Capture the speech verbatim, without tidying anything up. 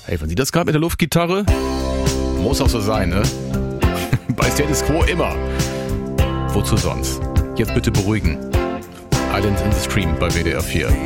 Hey, wenn Sie das gerade mit der Luftgitarre? Muss auch so sein, ne? Bei Status Quo immer. Wozu sonst? Jetzt bitte beruhigen. Islands in the Stream bei W D R vier.